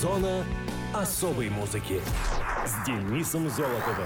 Зона особой музыки с Денисом Золотовым.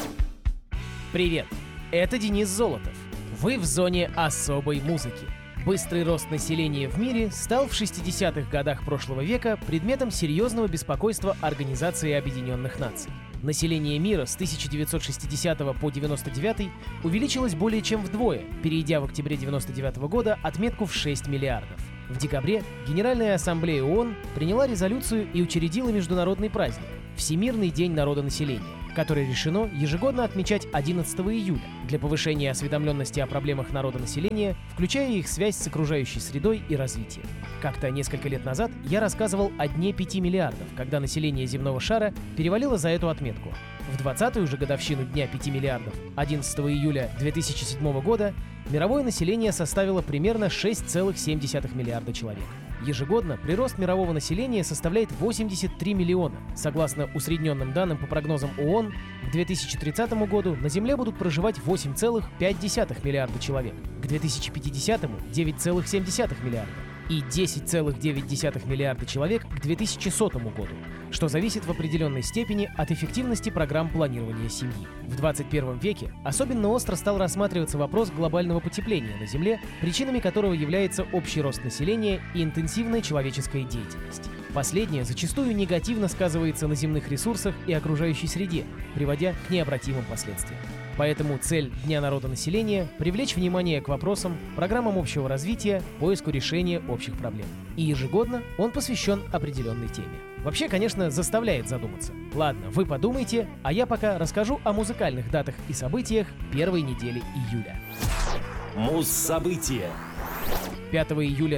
Привет, это Денис Золотов. Вы в зоне особой музыки. Быстрый рост населения в мире стал в 60-х годах прошлого века предметом серьезного беспокойства Организации Объединенных Наций. Население мира с 1960 по 1999 увеличилось более чем вдвое, перейдя в октябре 1999 года отметку в 6 миллиардов. В декабре Генеральная Ассамблея ООН приняла резолюцию и учредила международный праздник – Всемирный день народонаселения, который решено ежегодно отмечать 11 июля для повышения осведомленности о проблемах народонаселения, включая их связь с окружающей средой и развитием. Как-то несколько лет назад я рассказывал о дне 5 миллиардов, когда население земного шара перевалило за эту отметку. В 20-ю же годовщину дня 5 миллиардов, 11 июля 2007 года, мировое население составило примерно 6,7 миллиарда человек. Ежегодно прирост мирового населения составляет 83 миллиона. Согласно усредненным данным по прогнозам ООН, к 2030 году на Земле будут проживать 8,5 миллиарда человек, к 2050-му — 9,7 миллиарда и 10,9 миллиарда человек к 2100 году, что зависит в определенной степени от эффективности программ планирования семьи. В 21 веке особенно остро стал рассматриваться вопрос глобального потепления на Земле, причинами которого является общий рост населения и интенсивная человеческая деятельность. Последнее зачастую негативно сказывается на земных ресурсах и окружающей среде, приводя к необратимым последствиям. Поэтому цель Дня народонаселения — привлечь внимание к вопросам, программам общего развития, поиску решения общих проблем. И ежегодно он посвящен определенной теме. Вообще, конечно, заставляет задуматься. Ладно, вы подумайте, а я пока расскажу о музыкальных датах и событиях первой недели июля. Муз-события. 5 июля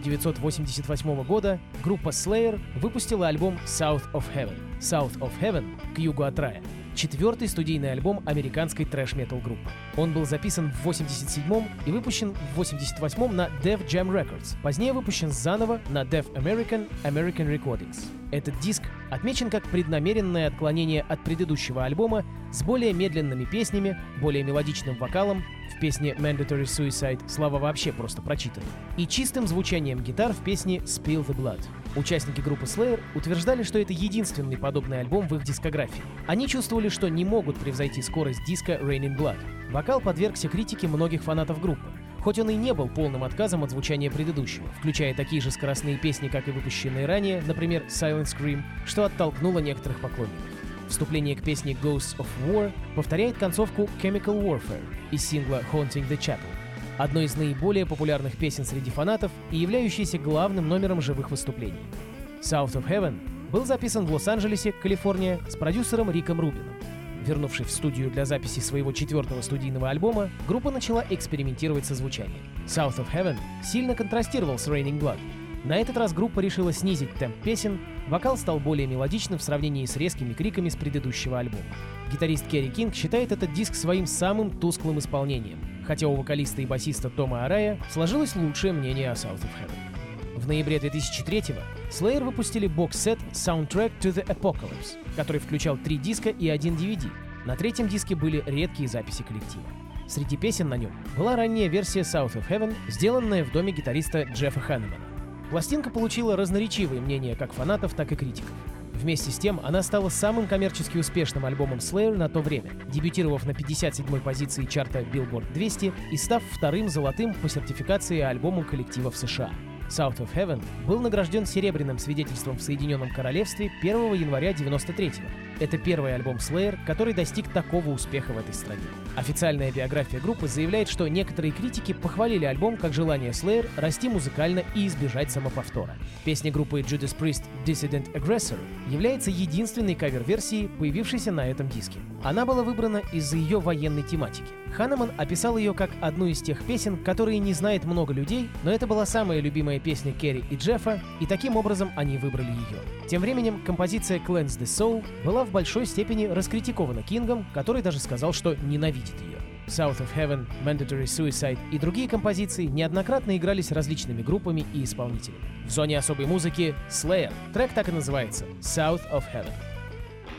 1988 года группа Slayer выпустила альбом South of Heaven. South of Heaven — к югу от рая. Четвертый студийный альбом американской трэш-метал группы. Он был записан в 87-м и выпущен в 88-м на Def Jam Records. Позднее выпущен заново на Def American Recordings. Этот диск отмечен как преднамеренное отклонение от предыдущего альбома с более медленными песнями, более мелодичным вокалом, в песне Mandatory Suicide слова вообще просто прочитаны, и чистым звучанием гитар в песне Spill the Blood. Участники группы Slayer утверждали, что это единственный подобный альбом в их дискографии. Они чувствовали, что не могут превзойти скорость диска Raining Blood. Вокал подвергся критике многих фанатов группы, хоть он и не был полным отказом от звучания предыдущего, включая такие же скоростные песни, как и выпущенные ранее, например, Silent Scream, что оттолкнуло некоторых поклонников. Вступление к песне Ghosts of War повторяет концовку Chemical Warfare из сингла Haunting the Chapel, одной из наиболее популярных песен среди фанатов и являющейся главным номером живых выступлений. South of Heaven был записан в Лос-Анджелесе, Калифорния, с продюсером Риком Рубином. Вернувшись в студию для записи своего четвертого студийного альбома, группа начала экспериментировать со звучанием. South of Heaven сильно контрастировал с Raining Blood. На этот раз группа решила снизить темп песен, вокал стал более мелодичным в сравнении с резкими криками с предыдущего альбома. Гитарист Керри Кинг считает этот диск своим самым тусклым исполнением, хотя у вокалиста и басиста Тома Арая сложилось лучшее мнение о South of Heaven. В ноябре 2003-го Slayer выпустили бокс-сет Soundtrack to the Apocalypse, который включал 3 диска и 1 DVD. На третьем диске были редкие записи коллектива. Среди песен на нем была ранняя версия South of Heaven, сделанная в доме гитариста Джеффа Ханнемана. Пластинка получила разноречивые мнения как фанатов, так и критиков. Вместе с тем, она стала самым коммерчески успешным альбомом Slayer на то время, дебютировав на 57-й позиции чарта Billboard 200 и став вторым золотым по сертификации альбомом коллектива в США. South of Heaven был награжден серебряным свидетельством в Соединенном Королевстве 1 января 1993-го. Это первый альбом Slayer, который достиг такого успеха в этой стране. Официальная биография группы заявляет, что некоторые критики похвалили альбом как желание Slayer расти музыкально и избежать самоповтора. Песня группы Judas Priest «Dissident Aggressor» является единственной кавер-версией, появившейся на этом диске. Она была выбрана из-за ее военной тематики. Ханнеман описал ее как одну из тех песен, которые не знает много людей, но это была самая любимая песня Керри и Джеффа, и таким образом они выбрали ее. Тем временем композиция «Cleanse the Soul» была в большой степени раскритикована Кингом, который даже сказал, что ненавидит ее. South of Heaven, Mandatory Suicide и другие композиции неоднократно игрались различными группами и исполнителями. В зоне особой музыки Slayer. Трек так и называется — South of Heaven.